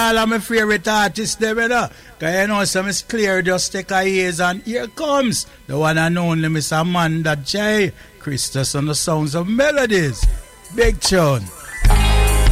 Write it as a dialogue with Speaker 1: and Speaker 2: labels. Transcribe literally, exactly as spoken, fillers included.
Speaker 1: all of my favorite artists there, brother. Because you know, some is clear, just take a ears and here comes the one and only Miss Amanda J. Christus on the sounds of melodies. Big tune.